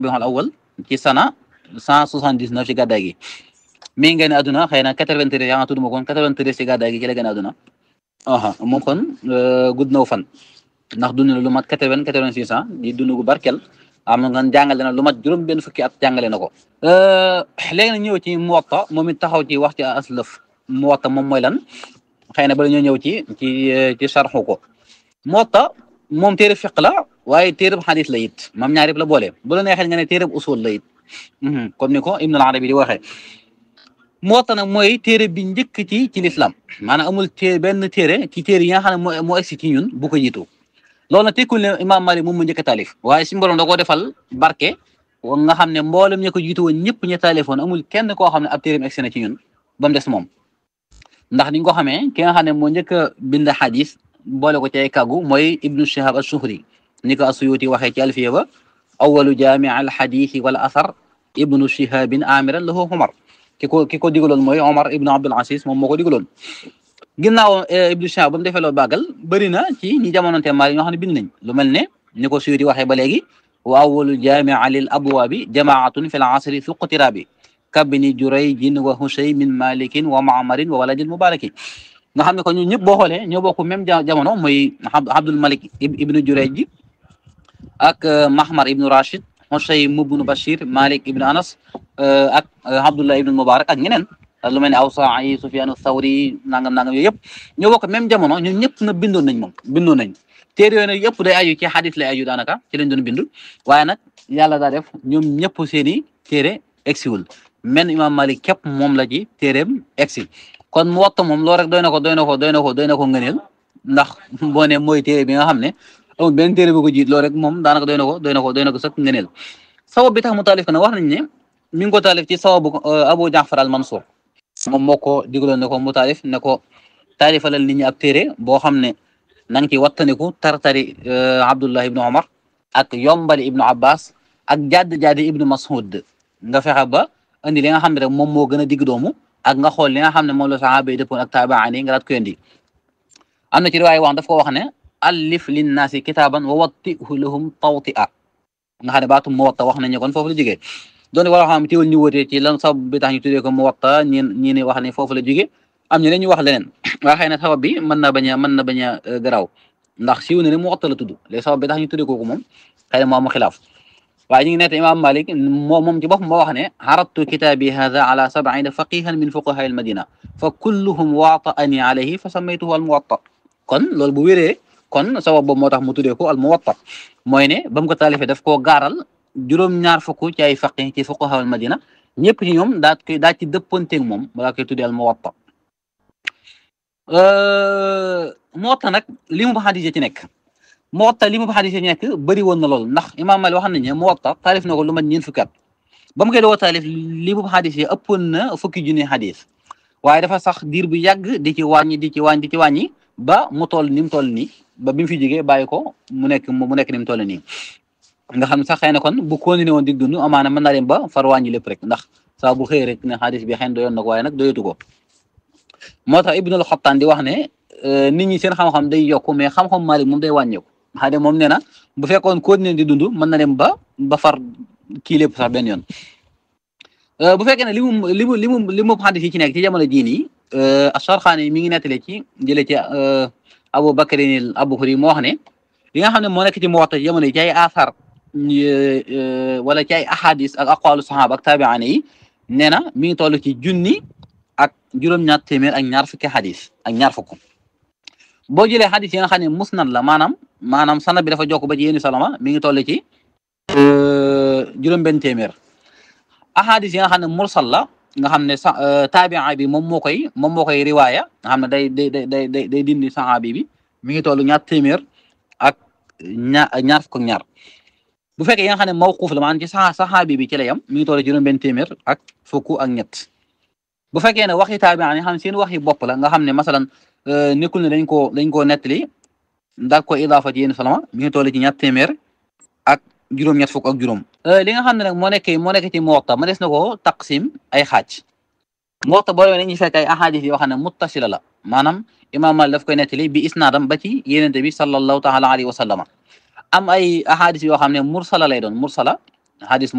Rabiul Awwal ci sana 179 ci gàddaay gi mi ngi génn àdduna xëy na 93 yaa nga tudd ma kon 93 ci gàddaay gi ci la génn àdduna moom kon gudd naw fan ndax dund na lu mat 86 ans di dund gu barkel am nga jàngale na lu mat juróom benn fukki at jàngale na ko léegi nag ñëw ci Muwatta moom it taxaw ci wax ci aslëf Muwatta moom mooy lan xëy na bala ñoo ñëw ci sarxu ko Muwatta moom téere fiq la waaye téere xadis la it moom ñaar yëpp la boole bu la neexee nga ne téere usul la it comme ni ko Ibn al-Arabi di waxee Muwatta nag mooy téere bi njëkk ci l'islam maanaam amul benn téere ci téere yi nga xam ne moo egsi ci ñun bu ko jiitu loolu nag tekkul ne Imam Malik moom mu njëkk a taalif waaye suñu borom da koo defal barke nga xam ne mboolem ña ko jiitu woon ñëpp ña taalifoon amul kenn koo xam ne ab téereem egsi na ci ñun ba mu des moom ndax ni nga ko xamee ki nga xam ne moo njëkk a bind xadis boole ko ci ay kàggu mooy Ibnu Shihab as-Suhri ni ko as-Suyuti waxee ci alfiya ba awalu jaami al xadisi wal athar Ibnu Shihabin amiran lahu Umar ki ko digaloon mooy Omar Ibnu Abdul Aziz moom moo ko digaloon ginnaaw Ibnu Shihab ba mu defee loolu bàggal bëri na ci ñi jamononte Maalik ñoo xam ne bind nañ lu mel ne ni ko Suyuti waxee ba léegi wa awalu jaamia lil abwaabi jamaatun fi l asri suqtirabi kabni Jurayjin wa Hushaymin Malikin wa Ma'marin wa waladil Mubaraki nga xam ne ko ñun ñëpp boo xoolee ñoo bokk même jamono mooy Abdul Malik ibnu Jurayj ak Mahmar ibnu Rashid Hushaym ibnu Bashir Malik ibnu Anas ak Abdullah ibnu Mubarak ak ñeneen lu mel ne Awsaa'i Sufyaan Thawri nangam yooyu yëpp ñoo bokk même jamono ñun ñëpp na bindoon nañ téere yooyu nag yëpp day aju ci xadis lay aju daanaka ci lañ doon bindu waaye nag yàlla daa def ñoom ñëpp seeni téere egsiwul men Imam Malik képp moom la ci téereem egsi kon Muwatta moom loolu rek doy na ko ngëneel ndax boo ne mooy téere bi nga xam ne amul benn téere bu ko jiit loolu rek moom daanaka doy na ko sax ngëneel sabab bi tax mu taalif ko nag wax nañ ne mi ngi ko taalif ci sababu Abu Jaafar al-Mansuur moom moo ko digaloon ne ko mu taalif ne ko taalifalal nit ñi ab téere boo xam ne na nga ci wattaniku tartari Abdullah ibnu Omar ak yombali ibnu Abbas ak jadd-jaddi ibnu Mas'ud nga fexe ba indi li nga xam ne rek moom moo gën a digg doomu ak nga xool li nga xam ne moom la sahaaba yi dëppoon ak taabaani nga daat ko indi am na ci riwaay wax daf ko wax ne allif linnaasi kitaaban wa wattihu lahum tawti'a nga xam ne baatu Muwatta wax nañu kon foofu la jógee doon wala xam teewul ñu wóotee ci lan sabab bi tax ñu tuddee ko Muwatta ñi ne wax ne foofu la jógee am ñeneen ñu wax leneen waaye xëy na sabab bi mën na bañ a garaaw ndax siiw na ne Muwatta la tudd léegi sabab bi tax ñu tuddee kooku moom xëy na moo am xilaaf waaye ñu ngi nekk Imam Malik moom ci boppam moo wax ne haradtu kitaabi hadha ala 70 faqihan min fuqaha al madina fa kulluhum waata'ani alayhi fa sammaytuhu al Muwatta kon loolu bu wéree kon sabab boobu moo tax mu tuddee ko al Muwatta mooy ne ba mu ko taalifee daf koo gaaral juróom-ñaar fukk ci ay faqih ci fuqaha al madina ñëpp ci ñoom daa ci dëppanteeg moom balaa koy tuddee al Muwatta Muwatta nag li mu xadis ci nekk Muwatta li mu xadis ci nekk bëri woon na lool ndax Imam Malik wax nañ ne Muwatta taalif na ko lu mat ñeent fukki at ba mu koy doon taalif li mu xadis yi ëppoon na fukki junni xadis waaye dafa sax diir bu yàgg di ci wàññi ba mu toll ni mu toll nii ba bi mu fi jógee bàyyi ko mu nekk ni mu toll nii nga xam ne sax xëy na kon bu continué woon dig dund amaana mën naa dem ba far wàññi lépp rek ndax saa bu xëy rek ne xadis bi xëy na doyoon na ko waaye nag doyatu ko moo tax Ibnul Xattaan di wax ne nit ñi seen xam-xam day yokku mais xam-xam Malik moom day wàññeeku xëy na moom nee na bu fekkoon continué di dund mën na dem ba far kii lépp sax benn yoon bu fekkee ne li mu xadis yi ci nekk ci jamono jii nii Asharxaani mi ngi nettale ci jëlee ci Abu Bakrin al-Buxaari moo wax ne li nga xam ne moo nekk ci Muwatta ci jamono yi ci ay athar wala ci ay ahadis ak aqwalu sahaba ak taabi'aani yi nee na mi ngi toll ci junni ak juróom-ñaar téeméer ak ñaar fukki xadis ak ñaar fukk boo jëlee xadis yi nga xam ne musnad la maanaam sanad bi dafa jokk ba ci yéeni salama mi ngi toll ci juróom-benn téeméer ahadis yi nga xam ne mursal la nga xam ne taabi'a bi moom moo koy riwaaya nga xam ne day dindi saxaabi bi mi ngi toll ñaar téeméer ak ñaar fukk ak ñaar bu fekkee yi nga xam ne mawquuf la maanaam ci saxaabi bi ci la yam mi ngi toll juróom-benn téeméer ak fukk ak ñett bu fekkee ne waxi taabi'an yi xam ne seen waxi bopp la nga xam ne masalan nekkul ne dañ koo nettali ndax ko idaafa ci yéen salama mi ngi toll ci ñaar téeméer ak juróom-ñett fukk ak juróom li nga xam ne nag moo nekk ci Muwatta ma des na ko taqsim ay xaaj Muwatta boo demee ñu fekk ay ahadis yoo xam ne muttasila la maanaam Imam Malik daf koy nettali bi isnaadam ba ci Yonent bi sallallahu taala alayhi wa sallama am ay ahadis yoo xam ne mursala lay doon mursala xadis